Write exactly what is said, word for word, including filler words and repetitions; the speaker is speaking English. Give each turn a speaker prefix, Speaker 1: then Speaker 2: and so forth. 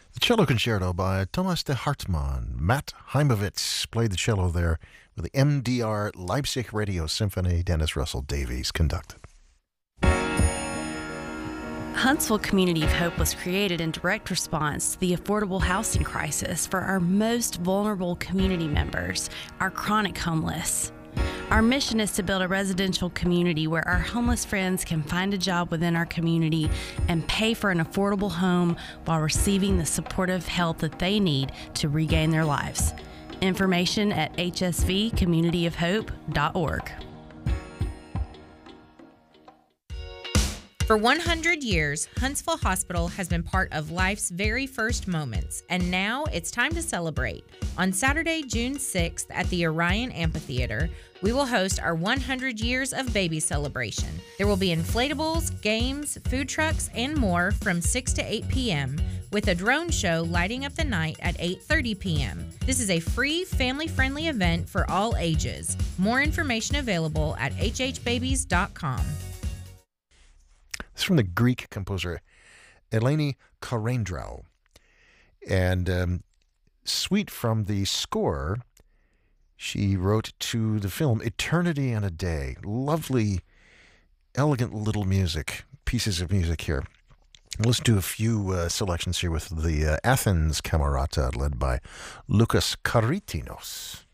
Speaker 1: The Cello Concerto by Thomas de Hartmann. Matt Heimovitz played the cello there with the M D R Leipzig Radio Symphony. Dennis Russell Davies conducted.
Speaker 2: Huntsville Community of Hope was created in direct response to the affordable housing crisis for our most vulnerable community members, our chronic homeless. Our mission is to build a residential community where our homeless friends can find a job within our community and pay for an affordable home while receiving the supportive help that they need to regain their lives. Information at h s v community of hope dot org.
Speaker 3: For one hundred years, Huntsville Hospital has been part of life's very first moments, and now it's time to celebrate. On Saturday, June sixth at the Orion Amphitheater, we will host our one hundred years of baby celebration. There will be inflatables, games, food trucks, and more from six to eight p.m., with a drone show lighting up the night at eight thirty p.m. This is a free, family-friendly event for all ages. More information available at h h babies dot com.
Speaker 1: It's from the Greek composer Eleni Karendraou. And um, suite from the score she wrote to the film Eternity and a Day. Lovely, elegant little music, pieces of music here. Let's do a few uh, selections here with the uh, Athens Camerata led by Lucas Karitinos.